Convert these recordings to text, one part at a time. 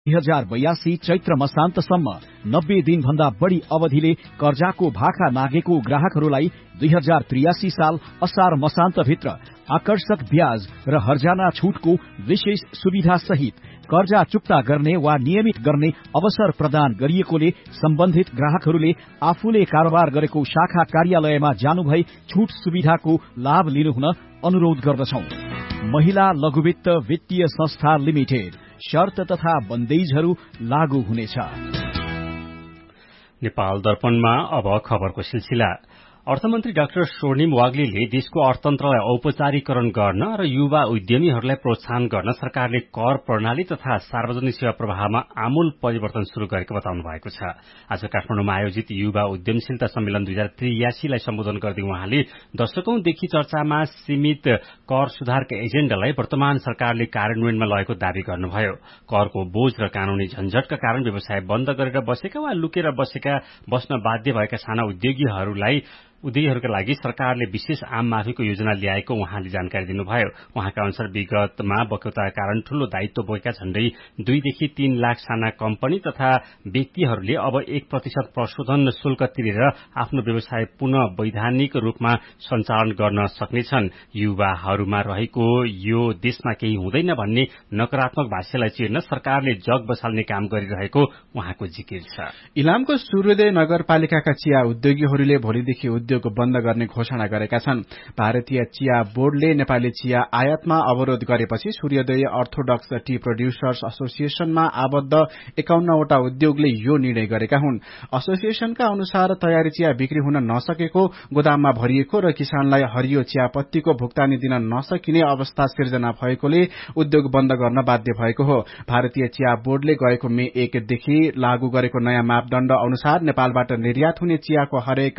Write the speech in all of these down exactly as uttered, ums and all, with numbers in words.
दुई हजार बयासी चैत्र मसान्तसम्म नब्बे दिनभन्दा बढ़ी अवधिले कर्जाको भाखा नागेको ग्राहकहरूलाई दुई हजार त्रियासी साल असार मसान्तभित्र आकर्षक ब्याज र हर्जाना छूटको विशेष सुविधा सहित कर्जा चुक्ता गर्ने वा नियमित गर्ने अवसर प्रदान गरिएकोले सम्बन्धित ग्राहकहरूले आफूले कारोबार गरेको शाखा कार्यालयमा जानुभई छूट सुविधाको लाभ लिनुहुन अनुरोध गर्दछौं। महिला लघुवित्त वित्तीय संस्था लिमिटेड शर्त तथा बन्देजहरू लागू हुनेछ। नेपाल दर्पणमा अब खबरको सिलसिला। अर्थमन्त्री डाक्टर स्वर्णिम वाग्लेले देशको अर्थतन्त्रलाई औपचारिकरण गर्न र युवा उद्यमीहरूलाई प्रोत्साहन गर्न सरकारले कर प्रणाली तथा सार्वजनिक सेवा प्रवाहमा आमूल परिवर्तन शुरू गरेको बताउनु भएको छ। आज काठमाडौँमा आयोजित युवा उद्यमशीलता सम्मेलन दुई हजार त्रियासीलाई सम्बोधन गर्दै उहाँले दशकौंदेखि चर्चामा सीमित कर सुधारका एजेण्डालाई वर्तमान सरकारले कार्यान्वयनमा लगेको दावी गर्नुभयो। करको बोझ र कानूनी झन्झटका कारण व्यवसाय बन्द गरेर बसेका वा लुकेर बसेका बस्न बाध्य भएका साना उद्योगीहरूलाई उद्योगीहरूका लागि सरकारले विशेष आम माफीको योजना ल्याएको उहाँले जानकारी दिनुभयो। उहाँका अनुसार विगतमा बक्यौताका कारण ठूलो दायित्व बोकेका झण्डै दुईदेखि तीन लाख साना कम्पनी तथा व्यक्तिहरूले अब एक प्रतिशत प्रशोधन शुल्क तिरेर आफ्नो व्यवसाय पुनः वैधानिक रूपमा सञ्चालन गर्न सक्नेछन्। युवाहरूमा रहेको यो देशमा केही हुँदैन भन्ने नकारात्मक भाष्यलाई चिर्न सरकारले जग बसाल्ने काम गरिरहेको उहाँको जिकिर छ। इलामको सूर्योदय नगरपालिकाका चिया उद्योगीहरूले भोलिदेखि उद्योग बन्द गर्ने घोषणा गरेका छन्। भारतीय चिया बोर्डले नेपाली चिया आयातमा अवरोध गरेपछि सूर्योदय अर्थोडक्स टी प्रोड्युसर्स एसोसिएशनमा आबद्ध एकाउन्नवटा उद्योगले यो निर्णय गरेका हुन्। एसोसिएशनका अनुसार तयारी चिया बिक्री हुन नसकेको, गोदाममा भरिएको र किसानलाई हरियो चियापत्तीको भुक्तानी दिन नसकिने अवस्था सिर्जना भएकोले उद्योग बन्द गर्न बाध्य भएको हो। भारतीय चिया बोर्डले गएको मे एकदेखि लागू गरेको नयाँ मापदण्ड अनुसार नेपालबाट निर्यात हुने चियाको हरेक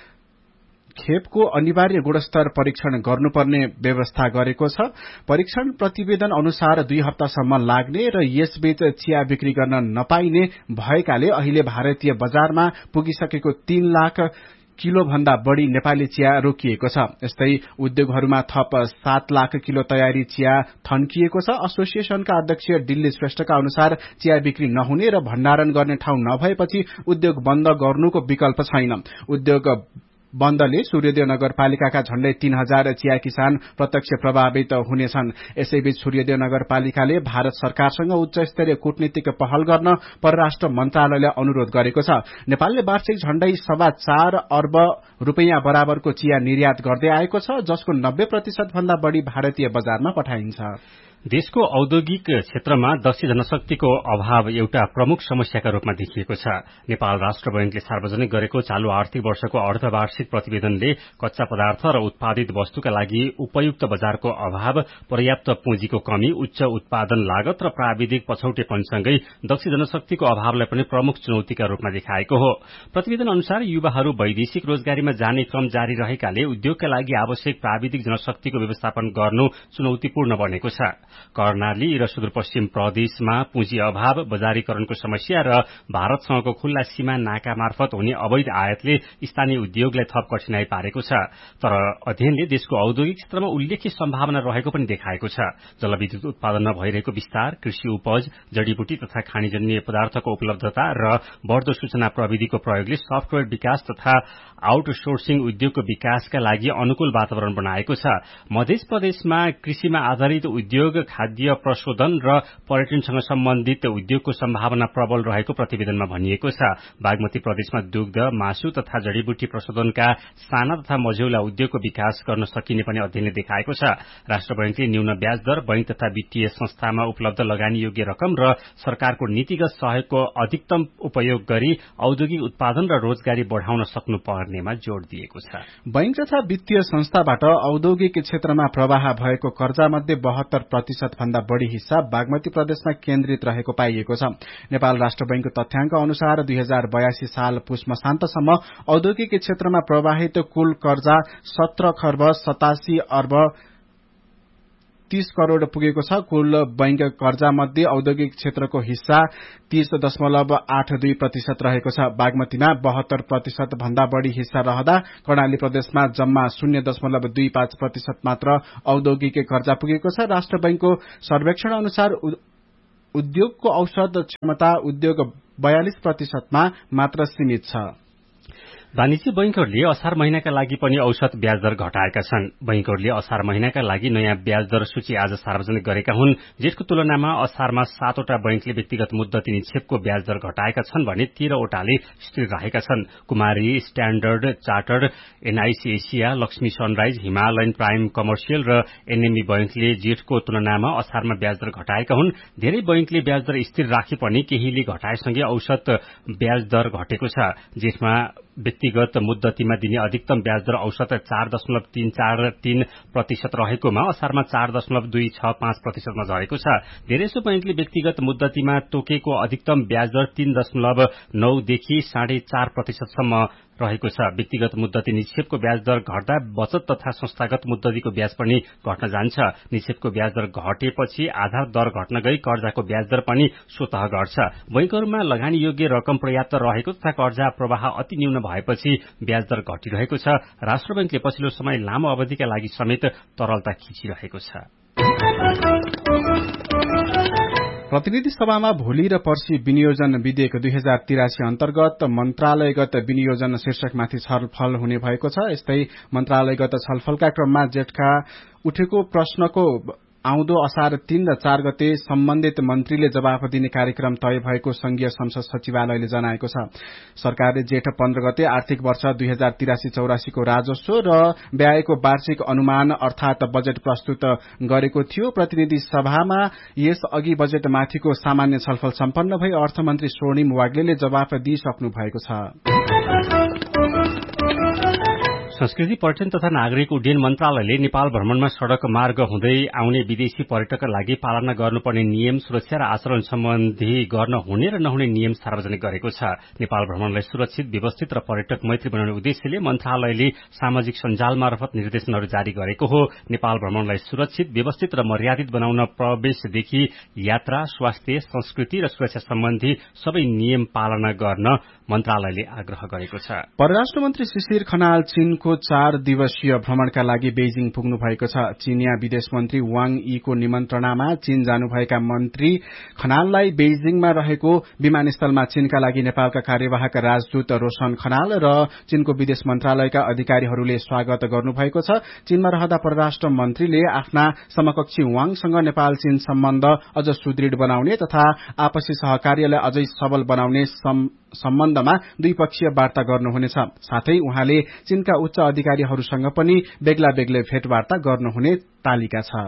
खेपको अनिवार्य गुणस्तर परीक्षण गर्नुपर्ने व्यवस्था गरेको छ। परीक्षण प्रतिवेदन अनुसार दुई हप्तासम्म लाग्ने र यसबीच चिया बिक्री गर्न नपाइने भएकाले अहिले भारतीय बजारमा पुगिसकेको तीन लाख किलो भन्दा बढ़ी नेपाली चिया रोकिएको छ। यस्तै उद्योगहरूमा थप सात लाख किलो तयारी चिया थन्किएको छ। एसोसिएशनका अध्यक्ष दिल्ली श्रेष्ठका अनुसार चिया बिक्री नहुने र भण्डारण गर्ने ठाउँ नभएपछि उद्योग बन्द गर्नुको विकल्प छैन। उद्योग बन्दले सूर्योदय नगरपालिकाका झण्डै तीन हजार चिया किसान प्रत्यक्ष प्रभावित हुनेछन्। यसैबीच सूर्योदय नगरपालिकाले भारत सरकारसँग उच्च स्तरीय कूटनीतिक पहल गर्न परराष्ट्र मन्त्रालयले अनुरोध गरेको छ। नेपालले वार्षिक झण्डै सवा चार अर्ब रूपियाँ बराबरको चिया निर्यात गर्दै आएको छ, जसको नब्बे प्रतिशत भन्दा बढ़ी भारतीय बजारमा पठाइन्छ। देशको औद्योगिक क्षेत्रमा दक्ष जनशक्तिको अभाव एउटा प्रमुख समस्याका रूपमा देखिएको छ। नेपाल राष्ट्र बैंकले सार्वजनिक गरेको चालू आर्थिक वर्षको अर्धवार्षिक प्रतिवेदनले कच्चा पदार्थ र उत्पादित वस्तुका लागि उपयुक्त बजारको अभाव, पर्याप्त पुँजीको कमी, उच्च उत्पादन लागत र प्राविधिक पछौटेपनसँगै दक्ष जनशक्तिको अभावलाई पनि प्रमुख चुनौतीका रूपमा देखाएको हो। प्रतिवेदन अनुसार युवाहरू वैदेशिक रोजगारीमा जाने क्रम जारी रहेकाले उद्योगका लागि आवश्यक प्राविधिक जनशक्तिको व्यवस्थापन गर्नु चुनौतीपूर्ण बनेको छ। कर्णाली र सुदूरपश्चिम प्रदेशमा पुँजी अभाव, बजारीकरणको समस्या र भारतसँगको खुल्ला सीमा नाका मार्फत हुने अवैध आयातले स्थानीय उद्योगलाई थप कठिनाई पारेको छ। तर अध्ययनले देशको औद्योगिक क्षेत्रमा उल्लेख्य सम्भावना रहेको पनि देखाएको छ। जलविद्युत उत्पादनमा भइरहेको विस्तार, कृषि उपज, जडीबुटी तथा खानीजन्य पदार्थको उपलब्धता र बढ़दो सूचना प्रविधिको प्रयोगले सफ्टवेयर विकास तथा आउटसोर्सिङ उद्योगको विकासका लागि अनुकूल वातावरण बनाएको छ। मध्य प्रदेशमा कृषिमा आधारित उद्योग, खाद्य प्रशोधन र पर्यटनसँग सम्बन्धित उद्योगको सम्भावना प्रबल रहेको प्रतिवेदनमा भनिएको छ। बागमती प्रदेशमा दुग्ध, मासु तथा जडीबुटी प्रशोधनका साना तथा मझौला उद्योगको विकास गर्न सकिने पनि अध्ययनले देखाएको छ। राष्ट्र बैंकले न्यून ब्याज दर, बैंक तथा वित्तीय संस्थामा उपलब्ध लगानी योग्य रकम र सरकारको नीतिगत सहयोगको अधिकतम उपयोग गरी औद्योगिक उत्पादन र रोजगारी बढ़ाउन सक्नु पर्नेमा जोड़ दिएको छ। बैंक तथा वित्तीय संस्थाबाट औद्योगिक क्षेत्रमा प्रवाह भएको कर्जा मध्ये बहत्तर प्रतिशत भन्दा बढ़ी हिस्सा बागमती प्रदेशमा केन्द्रित रहेको पाइएको छ। नेपाल राष्ट्र बैंकको तथ्याङ्क अनुसार दुई हजार बयासी साल पुष मसान्तसम्म औद्योगिक क्षेत्रमा प्रवाहित कुल कर्जा सत्र खर्ब सतासी अर्ब तीस करोड़ पुगेको छ। कुल बैंक कर्जा मध्ये औद्योगिक क्षेत्रको हिस्सा तीस दशमलव आठ दुई प्रतिशत रहेको छ। बागमतीमा बहत्तर प्रतिशत भन्दा बढ़ी हिस्सा रहँदा कर्णाली प्रदेशमा जम्मा शून्य दशमलव दुई पाँच प्रतिशत मात्र औद्योगिक कर्जा पुगेको छ। राष्ट्र बैंकको सर्वेक्षण अनुसार उद्योगको औसत क्षमता उद्योग बयालिस प्रतिशतमा मात्र सीमित छ। वाणिज्य बैंकहरूले असार महिनाका लागि पनि औसत ब्याज दर घटाएका छन्। बैंकहरूले असार महिनाका लागि नयाँ ब्याज दर सूची आज सार्वजनिक गरेका हुन्। जेठको तुलनामा असारमा सातवटा बैंकले व्यक्तिगत मुद्दती निक्षेपको ब्याज दर घटाएका छन् भने तेह्रवटाले स्थिर रहेका छन्। कुमारी, standard chartered, NIC Asia, Lakshmi sunrise, Himalayan prime commercial र एनएमई बैंकले जेठको तुलनामा असारमा ब्याज दर घटाएका हुन्। धेरै बैंकले ब्याज दर स्थिर राखे पनि केहीले घटाएसँगै औसत ब्याज दर घटेको छ। जेठमा व्यक्तिगत मुद्दतीमा दिने अधिकतम ब्याज दर औसत चार दशमलव तीन चार तीन प्रतिशत रहेकोमा असारमा चार दशमलव दुई छ पाँच प्रतिशतमा झरेको छ। धेरैसो बैंकले व्यक्तिगत मुद्दतीमा तोकेको अधिकतम ब्याज दर तीन दशमलव नौदेखि साढे चार प्रतिशतसम्म रहेको छ। व्यक्तिगत मुद्दती निक्षेपको ब्याज दर घट्दा बचत तथा संस्थागत मुद्दतीको ब्याज पनि घट्न जान्छ। निक्षेपको ब्याज दर घटेपछि आधार दर घट्न गई कर्जाको ब्याज दर पनि स्वतः घट्छ। बैंकहरूमा लगानी योग्य रकम पर्याप्त रहेको तथा कर्जा प्रवाह अति न्यून भएपछि ब्याज दर घटिरहेको छ। राष्ट्र बैंकले पछिल्लो समय लामो अवधिका लागि समेत तरलता खिचिरहेको छ। प्रतिनिधि सभामा भोलि र पर्सि विनियोजन विधेयक दुई हजार तिरासी अन्तर्गत मन्त्रालयगत विनियोजन शीर्षकमाथि छलफल हुने भएको छ। यस्तै मन्त्रालयगत छलफलका क्रममा जेठका उठेको प्रश्नको आउँदो असार तीन र चार गते सम्बन्धित मन्त्रीले जवाफ दिने कार्यक्रम तय भएको संघीय संसद सचिवालयले जनाएको छ। सरकारले जेठ पन्ध्र गते आर्थिक वर्ष दुई हजार तिरासी चौरासीको राजस्व र व्ययको वार्षिक अनुमान अर्थात बजेट प्रस्तुत गरेको थियो। प्रतिनिधि सभामा यस अघि बजेट माथिको सामान्य छलफल सम्पन्न भई अर्थमन्त्री स्वर्णिम वाग्लेले जवाफ दिइसक्नु भएको छ। संस्कृति पर्यटन तथा नागरिक उड्डयन मन्त्रालयले नेपाल भ्रमणमा सड़क मार्ग हुँदै आउने विदेशी पर्यटकका लागि पालना गर्नुपर्ने नियम, सुरक्षा र आचरण सम्बन्धी गर्न हुने र नहुने नियम सार्वजनिक गरेको छ। नेपाल भ्रमणलाई सुरक्षित, व्यवस्थित र पर्यटक मैत्री बनाउने उद्देश्यले मन्त्रालयले सामाजिक सञ्जाल मार्फत निर्देशनहरू जारी गरेको हो। नेपाल भ्रमणलाई सुरक्षित, व्यवस्थित र मर्यादित बनाउन प्रवेशदेखि यात्रा, स्वास्थ्य, संस्कृति र सुरक्षा सम्बन्धी सबै नियम पालना गर्न मन्त्रालयले आग्रह गरेको छ। परराष्ट्र मन्त्री शिशिर खनाल चीनको चार दिवसीय भ्रमणका लागि बेजिङ पुग्नु भएको छ। चीनिया विदेश मन्त्री वाङ यीको निमन्त्रणामा चीन जानुभएका मन्त्री खनाललाई बेजिङमा रहेको विमानस्थलमा चीनका लागि नेपालका कार्यवाहक राजदूत रोशन खनाल र चीनको विदेश मन्त्रालयका अधिकारीहरूले स्वागत गर्नुभएको छ। चीनमा रहँदा परराष्ट्र मन्त्रीले आफ्ना समकक्षी वाङसँग नेपाल चीन सम्बन्ध अझ सुदृढ बनाउने तथा आपसी सहकार्यलाई अझै सबल बनाउने सम्बन्धमा द्विपक्षीय वार्ता गर्नुहुनेछ। साथै उहाँले चीनका उच्च अधिकारीहरूसँग पनि बेग्ला बेग्लै भेटवार्ता गर्नुहुने तालिका छ।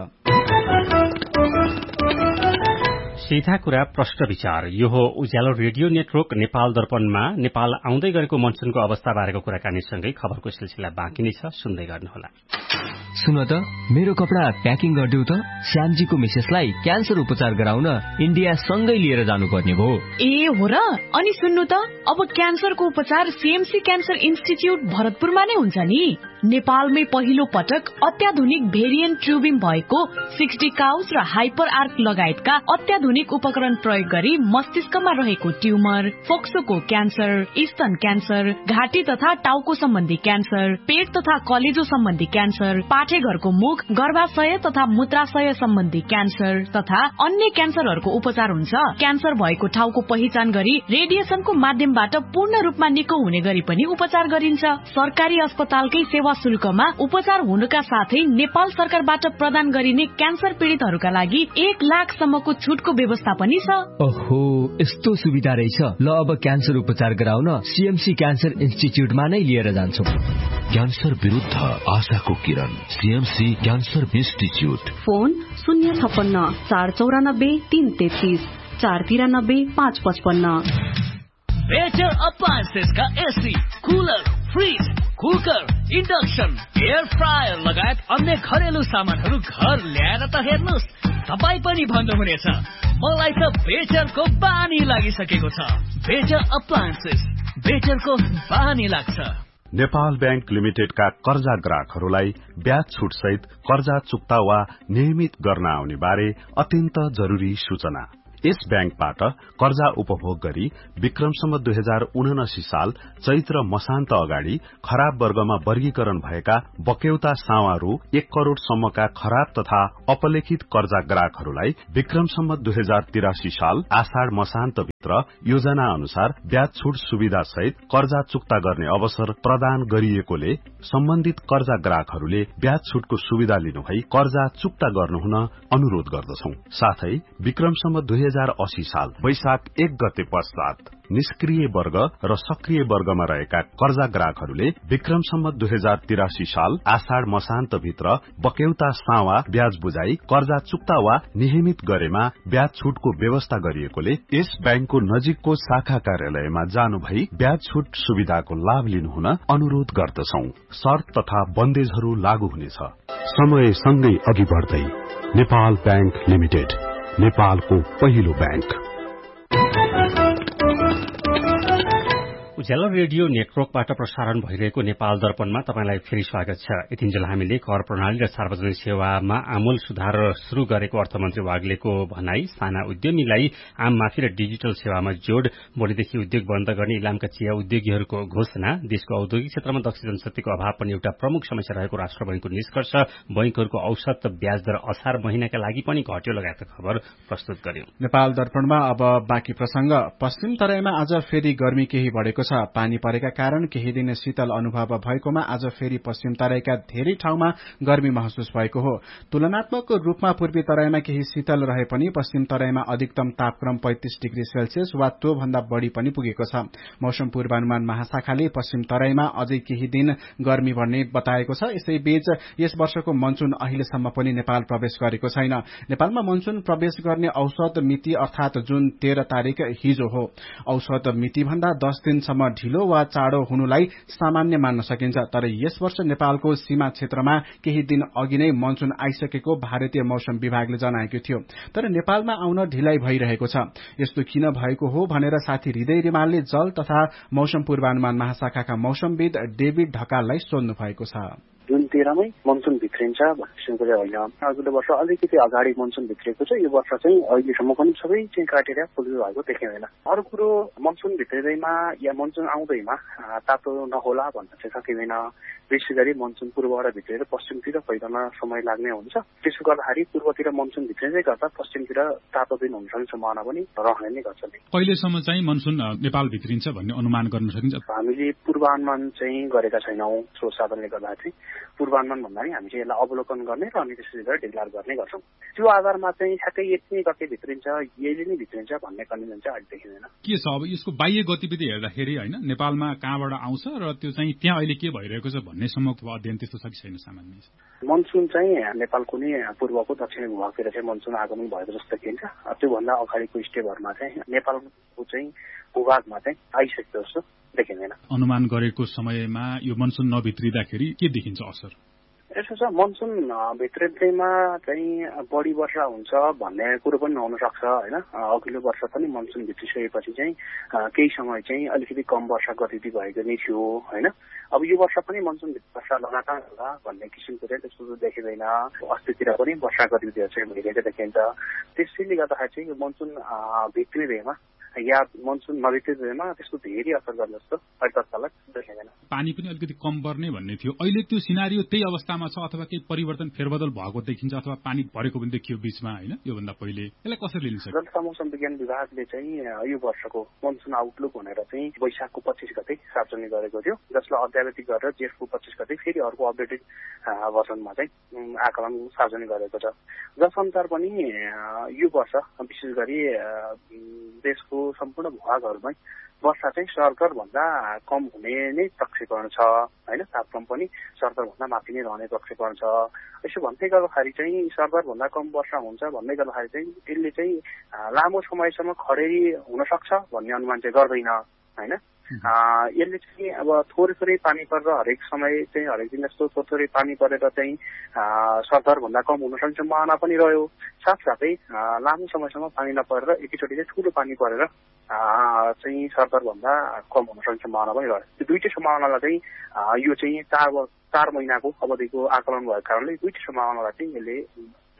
सीधा कुरा प्रश्न विचार, यो हो उज्यालो रेडियो नेटवर्क नेपाल दर्पणमा नेपाल आउँदै गरेको मनसुनको अवस्था बारेको कुराकानीसँगै खबरको सिलसिला बाँकी नै छ, सुन्दै गर्नुहोला। सुन त, मेरो कपडा प्याकिङ गरिदेऊ त। श्यामजीको मिसेसलाई क्यान्सर उपचार गराउन इन्डिया सँगै लिएर जानुपर्ने भयो। ए हो र? अनि सुन्नु त, अब क्यान्सरको उपचार सीएमसी क्यान्सर इन्स्टिच्युट भरतपुरमा नै हुन्छ नि। नेपालमै पहिलो पटक अत्याधुनिक भेरिएन्ट ट्युबिङ भएको सिक्सटी काउस र हाइपर आर्क लगायतका अत्याधुनिक उपकरण प्रयोग गरी मस्तिष्कमा रहेको ट्युमर, फोक्सोको क्यान्सर, स्तन क्यान्सर, घाँटी तथा टाउको सम्बन्धी क्यान्सर, पेट तथा कलेजो सम्बन्धी क्यान्सर, पाठेघरको मुख, गर्भाशय तथा मूत्राशय सम्बन्धी क्यान्सर तथा अन्य क्यान्सरहरूको उपचार हुन्छ। क्यान्सर भएको ठाउँको पहिचान गरी रेडिएसनको माध्यमबाट पूर्ण रूपमा निको हुने गरी पनि उपचार गरिन्छ। सरकारी अस्पतालकै सेवा शुल्कमा उपचार हुनुका साथै नेपाल सरकारबाट प्रदान गरिने क्यान्सर पीड़ितहरूका लागि एक लाखसम्मको छुटको व्यवस्था पनि छ। ओहो, यस्तो सुविधा रहेछ। ल, अब क्यान्सर उपचार गराउन सीएमसी क्यान्सर इन्स्टिच्युटमा नै लिएर जान्छौं। क्यान्सर विरुद्ध आशाको किरण, सीएमसी क्यान्सर इन्स्टिच्युट। फोन शून्य छप्पन्न चार चौरानब्बे तीन तेत्तीस चार तिरानब्बे पाँच पचपन्न। Better अप्लायन्सेसका AC, cooler, fridge, cooker, induction, air fryer लगायत अन्य घरेलु सामानहरू घर ल्याएर त हेर्नुहोस्, तपाईँ पनि भन्नुहुनेछ मलाई त बेटरको बानी लागिसकेको छ। बेटर अप्लायन्सेस, बेटरको बानी लाग्छ। नेपाल ब्याङ्क लिमिटेडका कर्जा ग्राहकहरूलाई ब्याज छुट सहित कर्जा चुक्ता वा नियमित गर्न आउने बारे अत्यन्त जरुरी सूचना। यस ब्याङ्कबाट कर्जा उपभोग गरी विक्रमसम्म दुई हजार उनासी साल चैत्र मसान्त अगाडि खराब वर्गमा वर्गीकरण भएका बक्यौता सावा रु एक करोड़ सम्मका खराब तथा अपलेखित कर्जा ग्राहकहरूलाई विक्रमसम्म दुई हजार तिरासी साल आषाढ़ मसान्त भित्र योजना अनुसार ब्याज छुट सुविधा सहित कर्जा चुक्ता गर्ने अवसर प्रदान गरिएकोले सम्बन्धित कर्जा ग्राहकहरूले ब्याज छुटको सुविधा लिनुभई कर्जा चुक्ता गर्नुहुन अनुरोध गर्दछौं। साथै विक्रमसम्म दुई हजार अस्सी साल वैशाख एक गते पश्चात निष्क्रिय वर्ग र सक्रिय वर्गमा रहेका कर्जा ग्राहकहरूले विक्रमसम्म दुई हजार तिरासी साल आषाढ़ मसान्त भित्र बक्यौता सावा ब्याज बुझाई कर्जा चुक्ता वा नियमित गरेमा ब्याज छुटको व्यवस्था गरिएकोले यस ब्याङ्कको नजिकको शाखा कार्यालयमा जानु भई ब्याज छुट सुविधाको लाभ लिनुहुन अनुरोध गर्दछौं। शर्त तथा बन्देजहरू लागू हुनेछ। समय सँगै अघि बढ्दै नेपाल ब्याङ्क लिमिटेड, नेपालको पहिलो ब्याङ्क। उज्यालो रेडियो नेटवर्कबाट प्रसारण भइरहेको नेपाल दर्पणमा तपाईंलाई फेरि स्वागत छ। यतिन्जेल हामीले कर प्रणाली र सार्वजनिक सेवामा आमूल सुधार शुरू गरेको अर्थमन्त्री वाग्लेको भनाई, साना उद्यमीलाई आम माफी र डिजिटल सेवामा जोड़, भोलिदेखि उद्योग बन्द गर्ने इलामका चिया उद्योगीहरूको घोषणा, देशको औद्योगिक क्षेत्रमा दक्ष जनशक्तिको अभाव पनि एउटा प्रमुख समस्या रहेको राष्ट्र बैंकको निष्कर्ष, बैंकहरूको औसत ब्याज दर असार महिनाका लागि पनि घट्यो लगायतका खबर प्रस्तुत गर्यौं। नेपाल दर्पणमा अब बाँकी प्रसंग। पश्चिम तराईमा आज फेरि गर्मी केही बढ़ेको छ। पानी परेका कारण केही दिन शीतल अनुभव भएकोमा आज फेरि पश्चिम तराईका धेरै ठाउँमा गर्मी महसुस भएको हो। तुलनात्मक रूपमा पूर्वी तराईमा केही शीतल रहे पनि पश्चिम तराईमा अधिकतम तापक्रम पैंतीस डिग्री सेल्सियस वा त्यो भन्दा बढ़ी पनि पुगेको छ। मौसम पूर्वानुमान महाशाखाले पश्चिम तराईमा अझै केही दिन गर्मी बढ्ने बताएको छ। यसैबीच यस वर्षको मनसून अहिलेसम्म पनि नेपाल प्रवेश गरेको छैन। नेपालमा मनसून प्रवेश गर्ने औसत मिति अर्थात जुन तेह्र तारिक हिजो हो। औसत मिति भन्दा दस दिनसम्म ढिलो वा चाँडो हुनुलाई सामान्य मान्न सकिन्छ। तर यस वर्ष नेपालको सीमा क्षेत्रमा केही दिन अघि नै मनसून आइसकेको भारतीय मौसम विभागले जनाएको थियो। तर नेपालमा आउन ढिलाइ भइरहेको छ। यस्तो किन भएको हो भनेर साथी हृदय रिमालले जल तथा मौसम पूर्वानुमान महाशाखाका मौसमविद डेभिड ढकाललाई सोध्नु भएको छ। जुन तेह्रमै मनसून भित्रिन्छ भन्ने किसिमको चाहिँ होइन। अघिल्लो वर्ष अलिकति अगाडि मनसून भित्रिएको छ। यो वर्ष चाहिँ अहिलेसम्म पनि सबै चाहिँ क्राइटेरिया फुलफिल भएको देखिँदैन। अरू कुरो मनसून भित्रिँदैमा या मनसून आउँदैमा तातो नहोला भन्न चाहिँ सकिँदैन। विशेष गरी मनसून पूर्वबाट भित्रिएर पश्चिमतिर फैलन समय लाग्ने हुन्छ। त्यसो गर्दाखेरि पूर्वतिर मनसून भित्रिँदै गर्दा पश्चिमतिर तातो दिन हुन सक्ने सम्भावना पनि रहने नै गर्छ। कहिलेसम्म चाहिँ मनसून नेपाल भित्रिन्छ भन्ने अनुमान गर्न सकिन्छ? हामीले पूर्वानुमान चाहिँ गरेका छैनौं। स्रोत साधनले गर्दा चाहिँ पूर्वानुमान भन्दा नि हामी चाहिँ यसलाई अवलोकन गर्ने र अनि त्यसपछि गएर डिक्लेयर गर्ने गर्छौं। त्यो आधारमा चाहिँ ठ्याक्कै यति नै गते भित्रिन्छ, यहिले नै भित्रिन्छ भन्ने कन्डिसन चाहिँ अहिले देखिँदैन। के छ अब यसको बाह्य गतिविधि हेर्दाखेरि होइन, नेपालमा कहाँबाट आउँछ र त्यो चाहिँ त्यहाँ अहिले के भइरहेको छ भन्नेसम्मको अध्ययन त्यस्तो छ कि छैन? सामान्य मनसून चाहिँ नेपालको नै पूर्वको दक्षिणी भूभागतिर चाहिँ मनसून आगमन भएको जस्तो देखिन्छ। त्योभन्दा अगाडिको स्टेपहरूमा चाहिँ नेपालको चाहिँ भूभागमा चाहिँ आइसकेको जस्तो देखिँदैन। अनुमान गरेको समयमा यो मनसून नभित्रिँदाखेरि के देखिन्छ असर? यसो छ, मनसून भित्रिँदैमा चाहिँ बढी वर्षा हुन्छ भन्ने कुरो पनि नहुन सक्छ होइन। अघिल्लो वर्ष पनि मनसून भित्रिसकेपछि चाहिँ केही समय चाहिँ अलिकति कम वर्षा गतिविधि भएको नै थियो होइन। अब यो वर्ष पनि मनसून वर्षा लगातार होला भन्ने किसिमको चाहिँ त्यस्तो देखिँदैन। अस्तितिर पनि वर्षा गतिविधिहरू चाहिँ भइरहेको देखिन्छ। त्यसैले गर्दाखेरि चाहिँ यो मनसून भित्रिँदैमा या मनसून नभित्रिँदैमा त्यस्तो धेरै असर गर्ने जस्तो अहिले तत्कालै देखिँदैन। पानी पनि अलिकति कम पर्ने भन्ने थियो। अहिले त्यो सिनारियो त्यही अवस्थामा छ अथवा केही परिवर्तन फेरबदल भएको देखिन्छ अथवा पानी भरेको पनि देखियो बीचमा होइन? योभन्दा पहिले यसलाई कसरी लिन्छ? जलसा मौसम विज्ञान विभागले चाहिँ यो वर्षको मनसून आउटलुक भनेर चाहिँ वैशाखको पच्चीस गते सार्वजनिक गरेको थियो, जसलाई अध्यावधि गरेर जेठको पच्चीस गते फेरि अर्को अपडेटेड भर्सनमा चाहिँ आकलन सार्वजनिक गरेको छ। जसअनुसार पनि यो वर्ष विशेष गरी देशको सम्पूर्ण भूभागहरूमै वर्षा चाहिँ सरदर भन्दा कम हुने नै प्रक्षेपण छ होइन। तापक्रम पनि सरदर भन्दा माथि नै रहने प्रक्षेपण छ। यसो भन्दै गर्दाखेरि चाहिँ सरदर भन्दा कम वर्षा हुन्छ भन्दै गर्दाखेरि चाहिँ यसले चाहिँ लामो समयसम्म खडेरी हुन सक्छ भन्ने अनुमान चाहिँ गर्दैन होइन। यसले चाहिँ अब थोरै थोरै पानी परेर हरेक समय चाहिँ हरेक दिन जस्तो थोरै थोरै पानी परेर चाहिँ सरदर भन्दा कम हुन सक्ने सम्भावना पनि रह्यो। साथसाथै लामो समयसम्म पानी नपरेर एकैचोटि चाहिँ ठुलो पानी परेर चाहिँ सरदर भन्दा कम हुन सक्ने सम्भावना पनि रह्यो। त्यो दुईटै सम्भावनालाई चाहिँ यो चाहिँ चार चार महिनाको अवधिको आकलन भएको कारणले दुईटै सम्भावनालाई चाहिँ यसले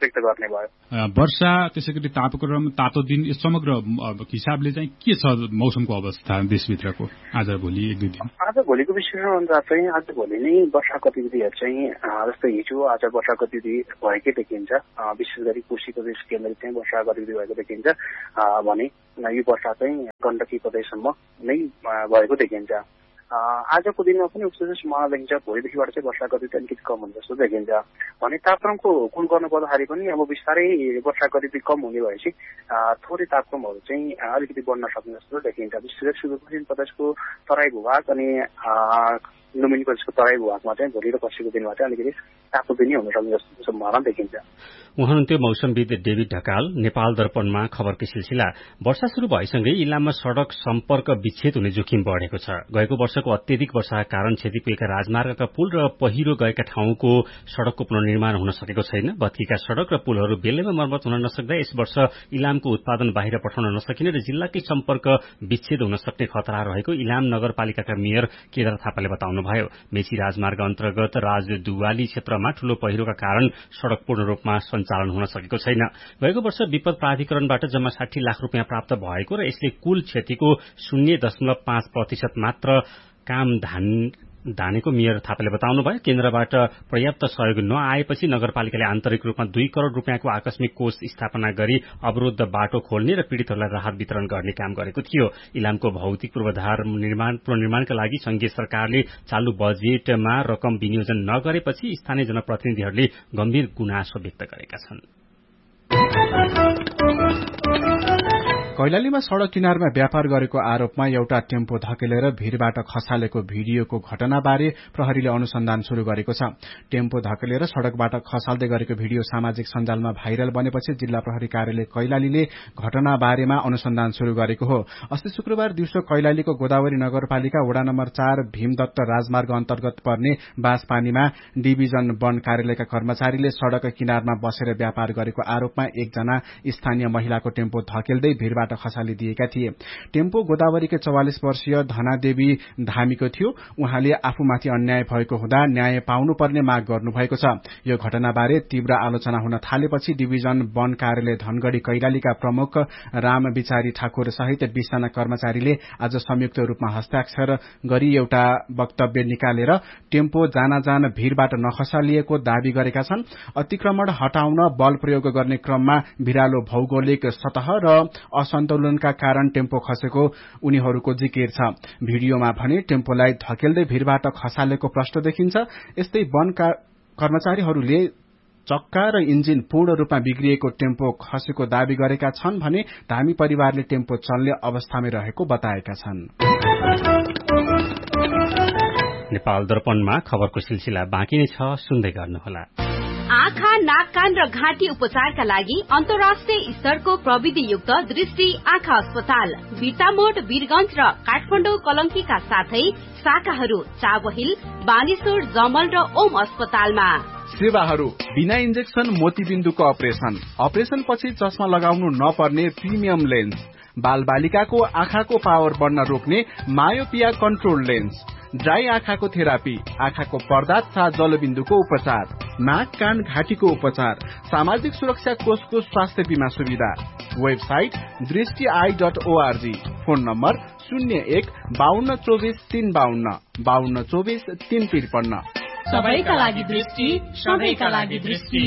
व्यक्त गर्ने भयो। वर्षा त्यसैगरी तापक्रम तातो दिन यो समग्र हिसाबले चाहिँ के छ मौसमको अवस्था देशभित्रको आज भोलि एक दुई दिन? आज भोलिको विश्लेषण अनुसार चाहिँ आज भोलि नै वर्षा गतिविधिहरू चाहिँ जस्तै हिजो आज वर्षा गतिविधि भएकै देखिन्छ। विशेष गरी कोशीको देश केन्द्रित चाहिँ वर्षा गतिविधि भएको देखिन्छ भने यो वर्षा चाहिँ गण्डकी प्रदेशसम्म नै भएको देखिन्छ। आजको दिनमा पनि उच्च सम्भावना देखिन्छ। भोलिदेखिबाट चाहिँ वर्षा गतिविधि अलिकति कम हुन्छ जस्तो देखिन्छ भने तापक्रमको कुल गर्नु पर्दाखेरि पनि अब बिस्तारै वर्षा गतिविधि कम हुने भएपछि थोरै तापक्रमहरू चाहिँ अलिकति बढ्न सक्ने जस्तो देखिन्छ। विशेष गरी सुदूरपश्चिम प्रदेशको तराई भूभाग अनि लुम्बिनी प्रदेशको तराई भूभागमा चाहिँ भोलि र पर्सिको दिनमा चाहिँ अलिकति तातो दिनै हुन सक्ने जस्तो सम्भावना देखिन्छ। उहाँनुहुन्थ्यो मौसमविद डेभिड ढकाल। नेपाल दर्पणमा खबरको सिलसिला। वर्षा शुरू भएसँगै इलाममा सड़क सम्पर्क विच्छेद हुने जोखिम बढ़ेको छ। गएको वर्षको अत्यधिक वर्षाका कारण क्षति पुगेका राजमार्गका पुल र पहिरो गएका ठाउँको सड़कको पुनर्निर्माण हुन सकेको छैन। बत्तीका सड़क र पुलहरू बेलैमा मर्मत हुन नसक्दा यस वर्ष इलामको उत्पादन बाहिर पठाउन नसकिने र जिल्लाकै सम्पर्क विच्छेद हुन सक्ने खतरा रहेको इलाम नगरपालिकाका मेयर केदार थापाले बताउनुभयो। मेची राजमार्ग अन्तर्गत राजदुवाली क्षेत्रमा ठूलो पहिरोका कारण सड़क पूर्ण रूपमा सञ्चालन हुन सकेको छैन। गएको वर्ष विपद प्राधिकरणबाट जम्मा साठी लाख रुपियाँ प्राप्त भएको र यसले कुल क्षतिको शून्य दशमलव पाँच प्रतिशत मात्र काम धान धानेको मेयर थापाले बताउनुभयो। केन्द्रबाट पर्याप्त सहयोग नआएपछि नगरपालिकाले आन्तरिक रूपमा दुई करोड़ रुपियाँको आकस्मिक कोष स्थापना गरी अवरुद्ध बाटो खोल्ने र पीड़ितहरूलाई राहत वितरण गर्ने काम गरेको थियो। इलामको भौतिक पूर्वाधार निर्माण पुनर्निर्माणका लागि संघीय सरकारले चालू बजेटमा रकम विनियोजन नगरेपछि स्थानीय जनप्रतिनिधिहरूले गम्भीर गुनासो व्यक्त गरेका छन्। कैलालीमा सड़क किनारमा व्यापार गरेको आरोपमा एउटा टेम्पो धकेलेर भीरबाट खसालेको भिडियोको घटनाबारे प्रहरीले अनुसन्धान शुरू गरेको छ। टेम्पो धकेलेर सड़कबाट खसाल्दै गरेको भिडियो सामाजिक सञ्जालमा भाइरल बनेपछि जिल्ला प्रहरी कार्यालय कैलालीले घटनाबारेमा अनुसन्धान शुरू गरेको हो। अस्ति शुक्रबार दिउँसो कैलालीको गोदावरी नगरपालिका वडा नम्बर चार भीमदत्त राजमार्ग अन्तर्गत पर्ने बाँसपानीमा डिभिजन वन कार्यालयका कर्मचारीले सड़क किनारमा बसेर व्यापार गरेको आरोपमा एकजना स्थानीय महिलाको टेम्पो धकेल्दै भीरबाट खसालिदिएका थिए। टेम्पो गोदावरीकै चौवालिस वर्षीय धनादेवी धामीको थियो। उहाँले आफूमाथि अन्याय भएको हुँदा न्याय पाउनुपर्ने माग गर्नुभएको छ। यो घटनाबारे तीव्र आलोचना हुन थालेपछि डिभिजन वन कार्यालय धनगढ़ी कैलालीका प्रमुख राम विचारी ठाकुर सहित बीसजना कर्मचारीले आज संयुक्त रूपमा हस्ताक्षर गरी एउटा वक्तव्य निकालेर टेम्पो जानाजान भीरबाट नखसालिएको दावी गरेका छन्। अतिक्रमण हटाउन बल प्रयोग गर्ने क्रममा भिरालो भौगोलिक सतह र असन्तुलनका कारण टेम्पो खसेको उनीहरूको जिकिर छ। भिडियोमा भने टेम्पोलाई धकेल्दै भीरबाट खसालेको प्रश्न देखिन्छ। यस्तै वन कर्मचारीहरूले चक्का र इन्जिन पूर्ण रूपमा बिग्रिएको टेम्पो खसेको दावी गरेका छन् भने धामी परिवारले टेम्पो चल्ने अवस्थामै रहेको बताएका छन्। नेपाल दर्पणमा खबरको सिलसिला बाँकी नै छ, सुन्दै गर्नुहोला। आँखा, नाक, कान र घाँटी उपचारका लागि अन्तर्राष्ट्रिय स्तरको प्रविधियुक्त दृष्टि आँखा अस्पताल बिर्तामोड, वीरगंज र काठमाडौँ कलंकीका साथै शाखाहरू चाबहिल, बानेश्वर, जमल र ओम अस्पतालमा। सेवाहरू बिना इन्जेक्सन मोतीबिन्दुको अपरेशन, अपरेशन पछि चस्मा लगाउनु नपर्ने प्रिमियम लेन्स, बाल बालिकाको आँखाको पावर बढ्न रोक्ने मायोपिया कन्ट्रोल लेन्स, ड्राई आँखाको थेरापी, आँखाको पर्दा तथा जलबिन्दुको उपचार, नाक, कान, घाँटीको उपचार, सामाजिक सुरक्षा कोषको स्वास्थ्य बीमा सुविधा। वेबसाइट दृष्टि I dot ORG. Phone number शून्य एक बाहन्न चौबिस तीन बाहन्न बाहन्न चौबिस तीन त्रिपन्न। सबैका लागि दृष्टि, सबैका लागि दृष्टि।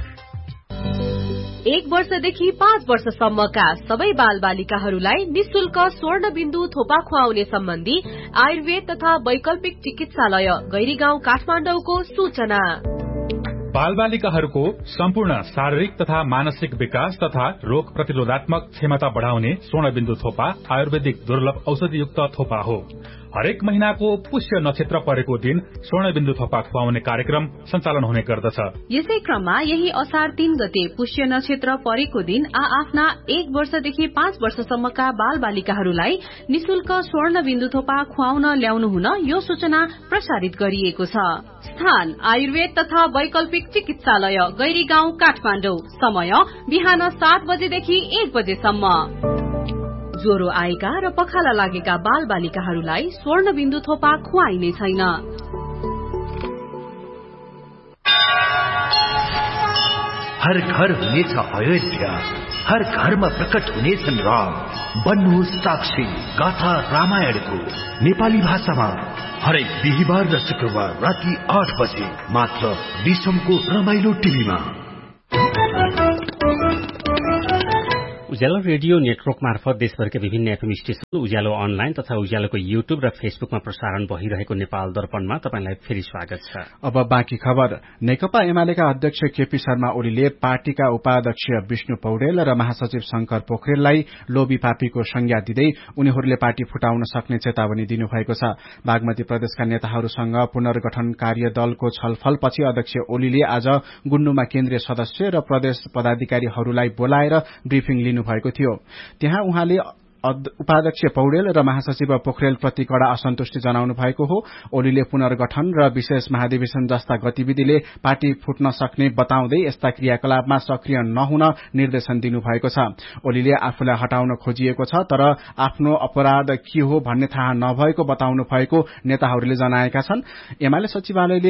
एक वर्षदेखि पाँच वर्षसम्मका सबै बाल बालिकाहरूलाई निशुल्क स्वर्ण बिन्दु थोपा खुवाउने सम्बन्धी आयुर्वेद तथा वैकल्पिक चिकित्सालय गैरीगाउँ काठमाडौँको सूचना। बाल बालिकाहरूको सम्पूर्ण शारीरिक तथा मानसिक विकास तथा रोग प्रतिरोधात्मक क्षमता बढ़ाउने स्वर्ण बिन्दु थोपा आयुर्वेदिक दुर्लभ औषधियुक्त थोपा हो। हरेक महीनाको पुष्य नक्षत्र परेको दिन स्वर्ण बिन्दु थोपा खुवाउने कार्यक्रम सञ्चालन हुने गर्दछ। यसै क्रममा यही असार तीन गते पुष्य नक्षत्र परेको दिन आ आफ्ना एक वर्षदेखि पाँच वर्षसम्मका बाल बालिकाहरूलाई निशुल्क स्वर्ण बिन्दु थोपा खुवाउन ल्याउनु हुन यो सूचना प्रसारित गरिएको छ। स्थान आयुर्वेद तथा वैकल्पिक चिकित्सालय गैरीगाउँ काठमाडौँ। समय बिहान सात बजेदेखि एक बजेसम्म। ज्वरो आएका र पखाला लागेका बाल बालिकाहरूलाई स्वर्ण बिन्दु थोपा खुवाइने छैन। हर घर हुनेछ अयोध्या, हर घरमा प्रकट हुनेछन् राम। बन्नुहोस् साक्षी गाथा रामायणको नेपाली भाषामा हरेक बिहिबार र शुक्रबार राति आठ बजे मात्र विश्वको रमाइलो टिभीमा। उज्यालो रेडियो नेटवर्क मार्फत देशभरका विभिन्न एफएम स्टेशन, उज्यालो अनलाइन तथा उज्यालोको युट्युब र फेसबुकमा प्रसारण भइरहेको नेपाल दर्पणमा तपाईंलाई फेरि स्वागत छ। अब बाँकी खबर। नेकपा एमालेका अध्यक्ष केपी शर्मा ओलीले पार्टीका उपाध्यक्ष विष्णु पौडेल र महासचिव शंकर पोखरेललाई लोभी पापीको संज्ञा दिँदै उनीहरूले पार्टी फुटाउन सक्ने चेतावनी दिनुभएको छ। बागमती प्रदेशका नेताहरूसँग पुनर्गठन कार्यदलको छलफलपछि अध्यक्ष ओलीले आज गुन्नुमा केन्द्रीय सदस्य र प्रदेश पदाधिकारीहरूलाई बोलाएर ब्रिफिङ लिनु भएको थियो। त्यहाँ उहाँले उपाध्यक्ष पौडेल र महासचिव पोखरेल प्रति कड़ा असन्तुष्टि जनाउनु भएको हो। ओलीले पुनर्गठन र विशेष महाधिवेशन जस्ता गतिविधिले पार्टी फुट्न सक्ने बताउँदै यस्ता क्रियाकलापमा सक्रिय नहुन निर्देशन दिनुभएको छ। ओलीले आफूलाई हटाउन खोजिएको छ तर आफ्नो अपराध के हो भन्ने थाहा नभएको बताउनु भएको नेताहरूले जनाएका छन्। एमाले सचिवालयले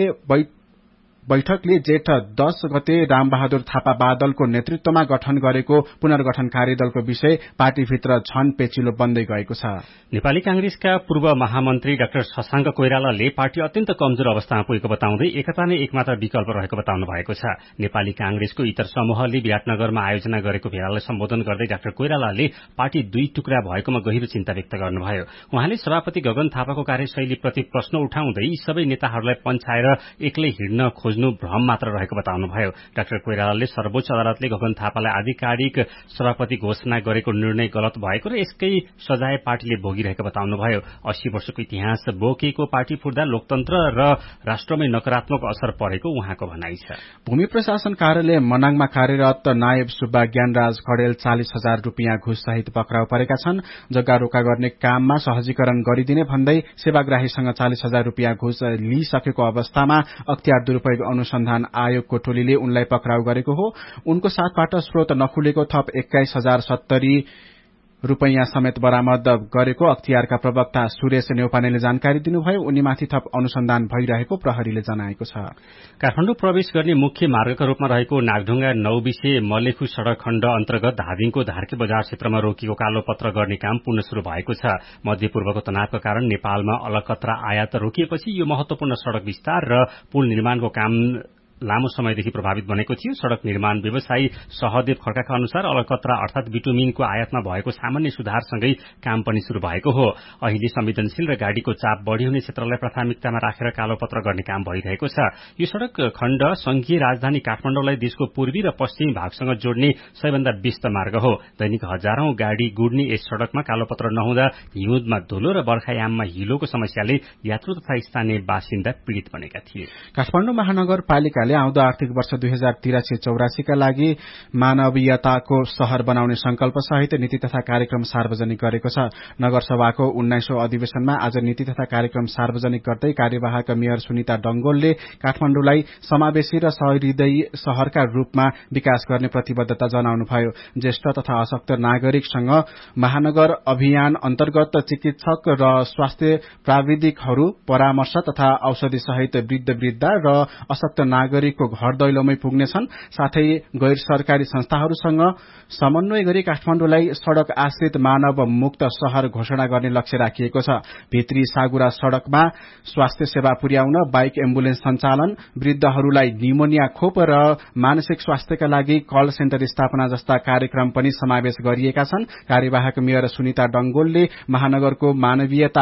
बैठकले जेठ दश गते रामबहादुर थापा बादलको नेतृत्वमा गठन गरेको पुनर्गठन कार्यदलको विषय पार्टीभित्र झन पेचिलो बन्दै गएको छ। नेपाली कांग्रेसका पूर्व महामन्त्री डाक्टर शशाङ्क कोइरालाले पार्टी अत्यन्त कमजोर अवस्थामा पुगेको बताउँदै एकता नै एकमात्र विकल्प रहेको बताउनु भएको छ। नेपाली कांग्रेसको इतर समूहले विराटनगरमा आयोजना गरेको भेलालाई सम्बोधन गर्दै डाक्टर कोइरालाले पार्टी दुई टुक्रा भएकोमा गहिरो चिन्ता व्यक्त गर्नुभयो। उहाँले सभापति गगन थापाको कार्यशैलीप्रति प्रश्न उठाउँदै यी सबै नेताहरूलाई पन्छाएर एक्लै हिँड्न खोज्नु भ्रम मात्र रहेको बताउनुभयो। डाक्टर कोइरालाले सर्वोच्च अदालतले गगन थापालाई आधिकारिक सभापति घोषणा गरेको निर्णय गलत भएको र यसकै सजाय पार्टीले भोगिरहेको बताउनुभयो। अस्सी वर्षको इतिहास बोकेको पार्टी फुट्दा लोकतन्त्र र राष्ट्रमै नकारात्मक असर परेको उहाँको भनाइ छ। भूमि प्रशासन कार्यालय मनाङमा कार्यरत नायब सुब्बा ज्ञानराज खडेल चालिस हजार रूपियाँ घुस सहित पक्राउ परेका छन्। जग्गा रोका गर्ने काममा सहजीकरण गरिदिने भन्दै सेवाग्राहीसँग चालिस हजार रूपियाँ घुस लिइसकेको अवस्थामा अख्तियार दुरूपयोग अनुसन्धान आयोगको टोलीले उनलाई पक्राउ गरेको हो। उनको साथबाट स्रोत नखुलेको थप एक्काइस हजार सत्तरी रूपियाँ समेत बरामद गरेको अख्तियारका प्रवक्ता सुरेश नेउपानेले जानकारी दिनुभयो। उनीमाथि थप अनुसन्धान भइरहेको प्रहरीले जनाएको छ। काठमाडौँ प्रवेश गर्ने मुख्य मार्गका रूपमा रहेको नागढुङ्गा नौबिसे मलेखु सड़क खण्ड अन्तर्गत धादिङको धार्के बजार क्षेत्रमा रोकिएको कालोपत्र गर्ने काम पुनः शुरू भएको छ। मध्यपूर्वको तनावका कारण नेपालमा अलकत्रा आयात रोकिएपछि यो महत्वपूर्ण सड़क विस्तार र पुल निर्माणको काम लामो समयदेखि प्रभावित बनेको थियो। सड़क निर्माण व्यवसायी सहदेव खड्काका अनुसार अलकत्रा अर्थात बिटुमिनको आयातमा भएको सामान्य सुधारसँगै काम पनि शुरू भएको हो। अहिले संवेदनशील र गाड़ीको चाप बढ़ी हुने क्षेत्रलाई प्राथमिकतामा राखेर कालोपत्र गर्ने काम भइरहेको छ। यो सड़क खण्ड संघीय राजधानी काठमाडौँलाई देशको पूर्वी र पश्चिमी भागसँग जोड्ने सबैभन्दा व्यस्त मार्ग हो। दैनिक हजारौं गाड़ी गुड्ने यस सड़कमा कालोपत्र नहुँदा हिउँदमा धुलो र बर्खायाममा हिलोको समस्याले यात्रु तथा स्थानीय बासिन्दा पीड़ित बनेका थिए। काठमाडौँ महानगरपालिका आउँदो आर्थिक वर्ष दुई हजार तिरासी चौरासीका लागि मानवीयताको शहर बनाउने संकल्प सहित नीति तथा कार्यक्रम सार्वजनिक गरेको छ। नगरसभाको उन्नाइसौं अधिवेशनमा आज नीति तथा कार्यक्रम सार्वजनिक गर्दै कार्यवाहक मेयर सुनिता डंगोलले काठमाडौँलाई समावेशी र सहृदयी शहरका रूपमा विकास गर्ने प्रतिबद्धता जनाउनुभयो। ज्येष्ठ तथा अशक्त नागरिकसँग महानगर अभियान अन्तर्गत चिकित्सक र स्वास्थ्य प्राविधिकहरू परामर्श तथा औषधि सहित वृद्ध वृद्धा र अशक्त नागरिक को घर दैलोमै पुग्नेछन्। साथै गैर सरकारी संस्थाहरूसँग समन्वय गरी काठमाडौँलाई सड़क आश्रित मानव मुक्त शहर घोषणा गर्ने लक्ष्य राखिएको छ। भित्री सागुरा सड़कमा स्वास्थ्य सेवा पुर्याउन बाइक एम्बुलेन्स सञ्चालन, वृद्धहरूलाई निमोनिया खोप र मानसिक स्वास्थ्यका लागि कल सेन्टर स्थापना जस्ता कार्यक्रम पनि समावेश गरिएका छन्। कार्यवाहक मेयर सुनिता डंगोलले महानगरको मानवीयता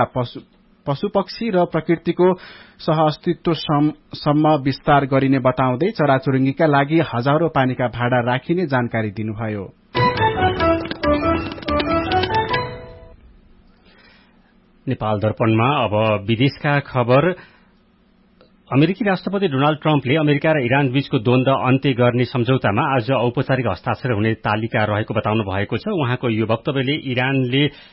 पशुपक्षी र प्रकृतिको सहअस्तित्वसम्म विस्तार गरिने बताउँदै चराचुरुङ्गीका लागि हजारौं पानीका भाडा राखिने जानकारी दिनुभयो। नेपाल दर्पणमा अब विदेशका खबर। अमेरिकी राष्ट्रपति डोनाल्ड ट्रम्पले अमेरिका र इरान बीचको द्वन्द अन्त्य गर्ने सम्झौतामा आज औपचारिक हस्ताक्षर हुने तालिका रहेको बताउनु भएको छ। उहाँको यो वक्तव्यले इरानले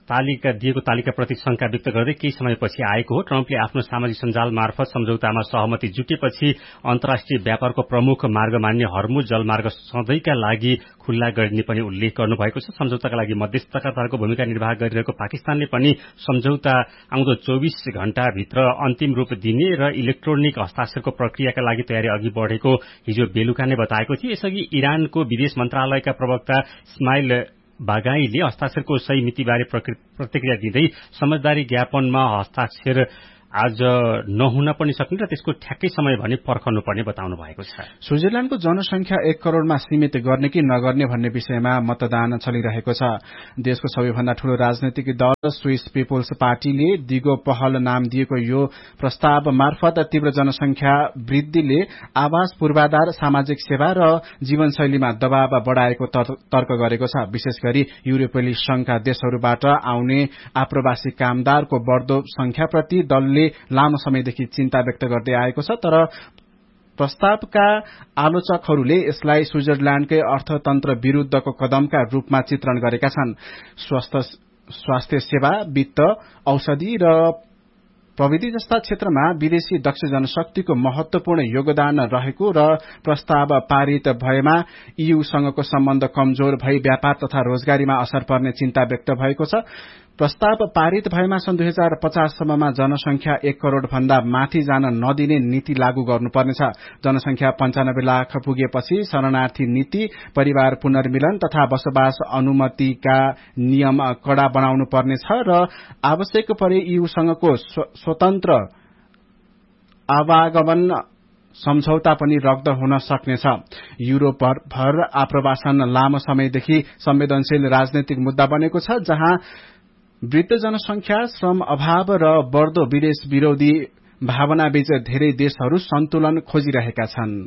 तालिका दिएको तालिकाप्रति शंका व्यक्त गर्दै केही समयपछि आएको हो। ट्रम्पले आफ्नो सामाजिक सञ्जाल मार्फत सम्झौतामा सहमति जुटेपछि अन्तर्राष्ट्रिय व्यापारको प्रमुख मार्ग मान्ने हर्मुज जलमार्ग सधैँका लागि खुल्ला गरिने पनि उल्लेख गर्नुभएको छ। सम्झौताका लागि मध्यस्थकर्ताको भूमिका निर्वाह गरिरहेको पाकिस्तानले पनि सम्झौता आउँदो चौबिस घण्टाभित्र अन्तिम रूप दिने र इलेक्ट्रोनिक हस्ताक्षरको प्रक्रियाका लागि तयारी अघि बढ़ेको हिजो बेलुका नै बताएको थियो। यसअघि इरानको विदेश मन्त्रालयका प्रवक्ता इस्माइल बागाईले हस्ताक्षरको सही मितिबारे प्रतिक्रिया दिँदै समझदारी ज्ञापनमा हस्ताक्षर आज नहुन पनि सक्ने र त्यसको ठ्याक्कै समय भने पर्खनु पर्ने बताउनु भएको छ। स्विजरल्याण्डको जनसंख्या एक करोड़मा सीमित गर्ने कि नगर्ने भन्ने विषयमा मतदान चलिरहेको छ। देशको सबैभन्दा ठूलो राजनैतिक दल स्विस पिपुल्स पार्टीले दिगो पहल नाम दिएको यो प्रस्ताव मार्फत तीव्र जनसंख्या वृद्धिले आवास पूर्वाधार, सामाजिक सेवा र जीवनशैलीमा दबाव बढ़ाएको तर्क गरेको छ। विशेष गरी युरोपेली संघका देशहरूबाट आउने आप्रवासी कामदारको बढ़दो संख्याप्रति दलले लामो समयदेखि चिन्ता व्यक्त गर्दै आएको छ। तर प्रस्तावका आलोचकहरूले यसलाई स्विजरल्याण्डकै अर्थतन्त्र विरूद्धको कदमका रूपमा चित्रण गरेका छन्। स्वास्थ्य सेवा, वित्त, औषधि र प्रविधि जस्ता क्षेत्रमा विदेशी दक्ष जनशक्तिको महत्वपूर्ण योगदान रहेको र प्रस्ताव पारित भएमा ईयूसँगको सम्बन्ध कमजोर भई व्यापार तथा रोजगारीमा असर पर्ने चिन्ता व्यक्त भएको छ। प्रस्ताव पारित भएमा सन् दुई हजार पचास सम्ममा जनसंख्या एक करोड़ भन्दा माथि जान नदिने नीति लागू गर्नुपर्नेछ। जनसंख्या पञ्चानब्बे लाख पुगेपछि शरणार्थी नीति, परिवार पुनर्मिलन तथा बसोबास अनुमतिका नियम कड़ा बनाउनु पर्नेछ र आवश्यक परे ईयूसँगको स्वतन्त्र आवागमन सम्झौता पनि रद्द हुन सक्नेछ। युरोप भर आप्रवासन लामो समयदेखि संवेदनशील राजनैतिक मुद्दा बनेको छ, जहाँ वृद्ध जनसंख्या, श्रम अभाव र बढ़दो विदेश विरोधी भावनाबीच धेरै देशहरू सन्तुलन खोजिरहेका छन्।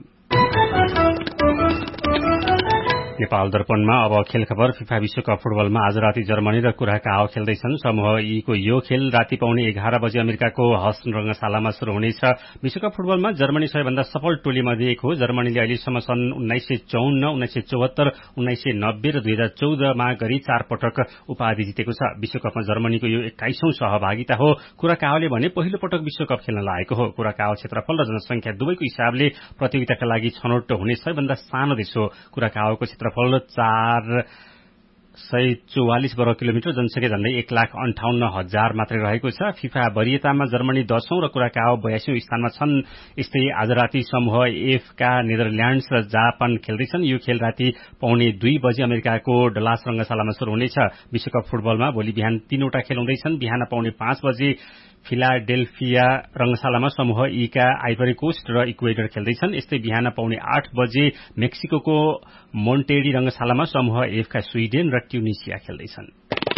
नेपाल दर्पणमा अब खेल खबर। फिफा विश्वकप फुटबलमा आज राति जर्मनी र कुराकाओ खेल्दैछन्। समूह ई को यो खेल राति पाउने एघार बजे अमेरिकाको हस रंगशालामा शुरू हुनेछ। विश्वकप फुटबलमा जर्मनी सबैभन्दा सफल टोली मध्ये एक हो। जर्मनीले अहिलेसम्म सन् उन्नाइस सय चौन्न, उन्नाइस सय चौहत्तर, उन्नाइस सय नब्बे र दुई हजार चौधमा गरी चार पटक उपाधि जितेको छ। विश्वकपमा जर्मनीको यो एक्काइसौं सहभागिता हो। कुराकाओले भने पहिलो पटक विश्वकप खेल्न लागेको हो। कुराकाओ क्षेत्रफल र जनसंख्या दुवैको हिसाबले प्रतियोगिताका लागि छनौट हुने सबैभन्दा सानो देश हो। कुराकाओको क्षेत्रफल चार सय चौवालिस वर्ग किलोमिटर, जनसंख्या झण्डै एक लाख अन्ठाउन्न हजार मात्रै रहेको छ। फिफा वरियतामा जर्मनी दशौं र कुराकाओ बयासीौं स्थानमा छन्। यस्तै आज राति समूह एफ का नेदरल्याण्ड्स र जापान खेल्दैछन्। यो खेल राति पाउने दुई बजे अमेरिकाको डलास रंगशालामा शुरू हुनेछ। विश्वकप फुटबलमा भोलि बिहान तीनवटा खेल हुँदैछन्। बिहान पाउने पाँच बजे फिलाडेल्फिया रंगशालामा समूह ई का आइभरी कोस्ट र इक्वेडर खेल्दैछन्। यस्तै बिहान पाउने आठ बजे मेक्सिको मोन्टेडी रंगशालामा समूह एफ का स्वीडेन र ट्युनिसिया खेल्दैछन्।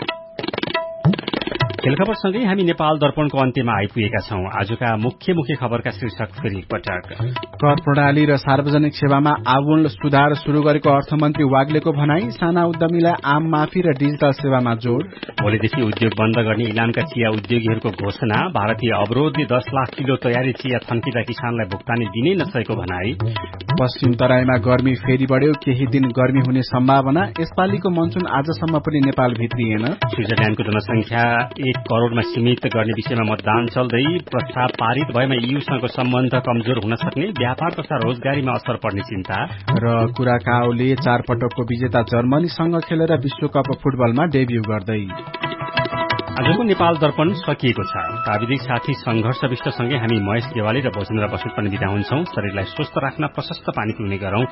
खेल खबरसँगै हामी नेपाल दर्पणको अन्त्यमा आइपुगेका छौं। आजका मुख्य मुख्य खबरका शीर्षक फेरि एकपटक। कर प्रणाली र सार्वजनिक सेवामा आमूल सुधार शुरू गरेको अर्थमन्त्री वाग्लेको भनाई। साना उद्यमीलाई आम माफी र डिजिटल सेवामा जोड़। भोलिदेखि उद्योग बन्द गर्ने इलामका चिया उद्योगीहरूको घोषणा। भारतीय अवरोधले दस लाख किलो तयारी चिया थन्किँदा किसानलाई भुक्तानी दिनै नसकेको भनाई। पश्चिम तराईमा गर्मी फेरि बढ्यो, केही दिन गर्मी हुने सम्भावना। यसपालिको मनसुन आजसम्म पनि नेपाल भित्रिएन। स्विजरल्याण्डको जनसंख्या एक करोड़मा सीमित गर्ने विषयमा मतदान चल्दै। प्रस्ताव पारित भएमा ईयूसँगको सम्बन्ध कमजोर हुन सक्ने, व्यापार तथा रोजगारीमा असर पर्ने चिन्ता। र कुराकाओले चार पटकको विजेता जर्मनीसँग खेलेर विश्वकप फुटबलमा डेब्यू गर्दै। आजको नेपाल दर्पण सकिएको छ। प्राविधिक साथी संघर्ष विष्टसँगै हामी महेश गेवाली र भोजेन्द्र बसुत पनि बिदा हुन्छौं। शरीरलाई स्वस्थ राख्न प्रशस्त पानी पिउने गरौं।